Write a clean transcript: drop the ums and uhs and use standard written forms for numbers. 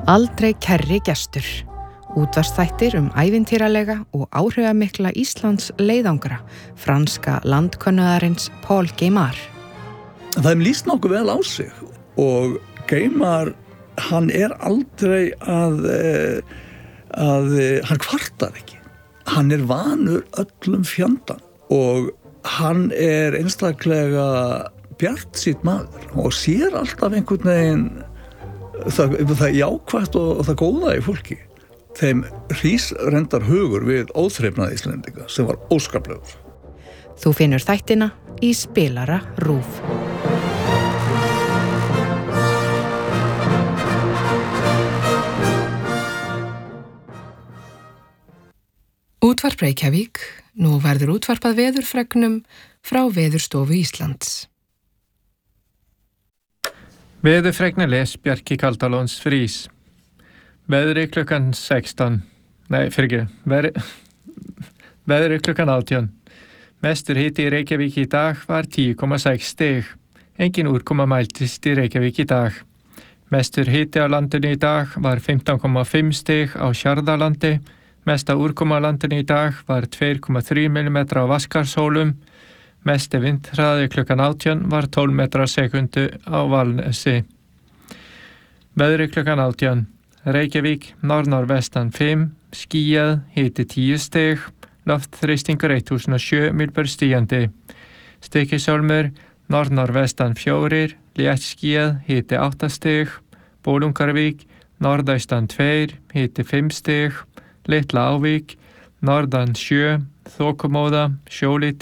Aldrei kærri gestur. Útvarpsþættir ævintýralega og áhrifamikla Íslands leiðangra franska landkönnuðarins Paul Geymar. Það lýst nokkuð vel á sig og Geymar, hann aldrei að hann kvartar ekki. Hann vanur öllum fjandann og hann einstaklega bjartsýnn maður og sér alltaf einhvern veginn það jákvætt og það góða í fólki. Þeim rís-rendar hugur við óþrifnað Íslendinga sem var óskaplegur. Þú finnur þættina í spilara RÚV. Útvarp Reykjavík. Nú verður útvarpað veðurfregnum frá Veðurstofu Íslands. Veðurfregna les Bjarki Kaldalóns Frís. Veðri klukkan 16. Veðri klukkan 18. Mestur hiti í Reykjavík í dag var 10,6 stig. Engin úrkoma mæltist í Reykjavík í dag. Mestur hiti á landinu í dag var 15,5 stig á Hjarðarlandi. Mesta úrkoma á landinu í dag var 2,3 mm á Vatnsskarðshólum. Mesti vindhraði klukkan 18 var 12 metrar á sekundu á Valnesi. Veðri klukkan 18. Reykjavík, norðnorðvestan 5, skýjað, hiti 10 stig, loftþrýstingur 1007 mmStig. Stykkishólmur, norðnorðvestan 4, létt skýjað, hiti 8 stig, Bolungarvík, norðaustan 2, hiti 5 stig, Litla Ávík, norðan 7, þokumóða, sjólít